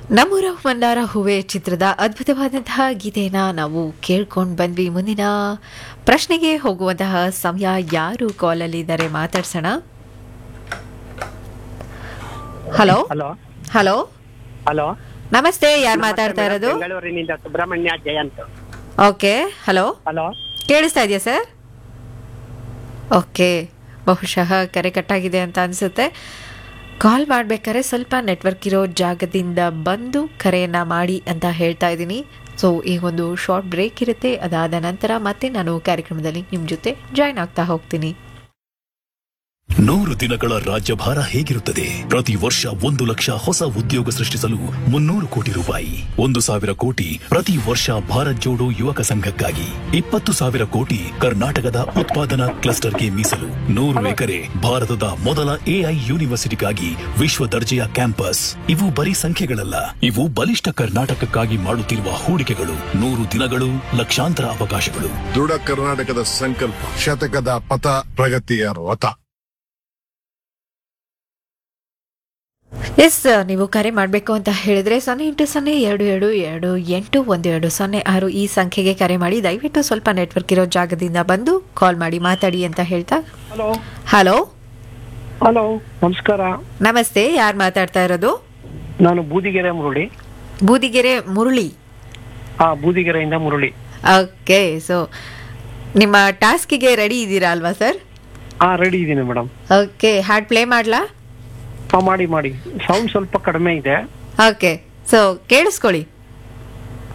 ನಮ್ಮೂರ ಮಂದಾರ ಹೂವೆ ಚಿತ್ರದ ಅದ್ಭುತವಾದಂತಹ ಗೀತೆಯನ್ನು ನಾವು ಕೇಳ್ಕೊಂಡು ಬಂದ್ವಿ. ಮುಂದಿನ ಪ್ರಶ್ನೆಗೆ ಹೋಗುವಂತಹ ಸಮಯ. ಯಾರು ಕಾಲಲ್ಲಿ ಇದ್ದಾರೆ ಮಾತಾಡ್ಸೋಣ. ಹಲೋ ಹಲೋ ಹಲೋ ಹಲೋ ನಮಸ್ತೆ, ಯಾರು ಮಾತಾಡ್ತಾ ಇರೋದು? ಬೆಂಗಳೂರಿನಿಂದ Subrahmanya Jayant. Okay, hello, hello, ಕೇಳಿಸ್ತಾ ಇದೆಯಾ ಸರ್? ಓಕೆ, ಬಹುಶಃ ಕರೆ ಕಟ್ಟಾಗಿದೆ ಅಂತ ಅನಿಸುತ್ತೆ. ಕಾಲ್ ಮಾಡಬೇಕಾದ್ರೆ ಸ್ವಲ್ಪ ನೆಟ್ವರ್ಕ್ ಇರೋ ಜಾಗದಿಂದ ಬಂದು ಕರೆಯನ್ನು ಮಾಡಿ ಅಂತ ಹೇಳ್ತಾ ಇದ್ದೀನಿ. ಸೊ ಈಗೊಂದು ಶಾರ್ಟ್ ಬ್ರೇಕ್ ಇರುತ್ತೆ. ಅದಾದ ನಂತರ ಮತ್ತೆ ನಾನು ಕಾರ್ಯಕ್ರಮದಲ್ಲಿ ನಿಮ್ಮ ಜೊತೆ ಜಾಯ್ನ್ ಆಗ್ತಾ ಹೋಗ್ತೀನಿ. 100 ದಿನಗಳ ರಾಜ್ಯಭಾರ ಹೇಗಿರುತ್ತದೆ? ಪ್ರತಿ ವರ್ಷ 1 ಲಕ್ಷ ಹೊಸ ಉದ್ಯೋಗ ಸೃಷ್ಟಿಸಲು 300 ಕೋಟಿ ರೂಪಾಯಿ, 1,000 ಕೋಟಿ ಪ್ರತಿ ವರ್ಷ ಭಾರತ್ ಜೋಡೋ ಯುವಕ ಸಂಘಕ್ಕಾಗಿ, 20,000 ಕೋಟಿ ಕರ್ನಾಟಕದ ಉತ್ಪಾದನಾ ಕ್ಲಸ್ಟರ್ಗೆ ಮೀಸಲು, 100 ಎಕರೆ ಭಾರತದ ಮೊದಲ ಎಐ ಯೂನಿವರ್ಸಿಟಿಗಾಗಿ ವಿಶ್ವ ದರ್ಜೆಯ ಕ್ಯಾಂಪಸ್. ಇವು ಬರೀ ಸಂಖ್ಯೆಗಳಲ್ಲ, ಇವು ಬಲಿಷ್ಠ ಕರ್ನಾಟಕಕ್ಕಾಗಿ ಮಾಡುತ್ತಿರುವ ಹೂಡಿಕೆಗಳು. 100 ದಿನಗಳು, ಲಕ್ಷಾಂತರ ಅವಕಾಶಗಳು. ದೃಢ ಕರ್ನಾಟಕದ ಸಂಕಲ್ಪ, ಶತಕದ ಪಥ, ಪ್ರಗತಿಯ ರಥ. ಎಸ್, ನೀವು ಕರೆ ಮಾಡಬೇಕು ಅಂತ ಹೇಳಿದ್ರೆ 0802228126 ಈ ಸಂಖ್ಯೆಗೆ ಕರೆ ಮಾಡಿ. ದಯವಿಟ್ಟು ಸ್ವಲ್ಪ ನೆಟ್ವರ್ಕ್ ಇರೋ ಜಾಗದಿಂದ ಬಂದು ಕಾಲ್ ಮಾಡಿ ಮಾತಾಡಿ ಅಂತ ಹೇಳ್ತಾ. ಹಲೋ ಹಲೋ ಹಲೋ, ನಮಸ್ಕಾರ. ನಮಸ್ತೆ, ಯಾರು ಮಾತಾಡ್ತಾ ಇರೋದು? ನಾನು ಬೂದಿಗೆರೆ ಮುರುಳಿ. ಬೂದಿಗೆರೆ ಮುರುಳಿ. ಬೂದಿಗೆರೆಯಿಂದ ಮುರುಳಿ. ಓಕೆ, ಸೊ ನಿಮ್ಮ ಟಾಸ್ಕಿಗೆ ರೆಡಿ ಇದ್ದೀರಾ ಅಲ್ವಾ ಸರ್? ರೆಡಿ ಇದ್ದೀನಿ ಮೇಡಮ್. ಓಕೆ, ಹಾಡ್ ಪ್ಲೇ ಮಾಡ್ಲಾ? ಮಾಡಿ ಸೌಂಡ್ ಸ್ವಲ್ಪ ಕಡಿಮೆ ಇದೆ. ಓಕೆ, ಸೊ ಕೇಳಿಸ್ಕೊಳ್ಳಿ.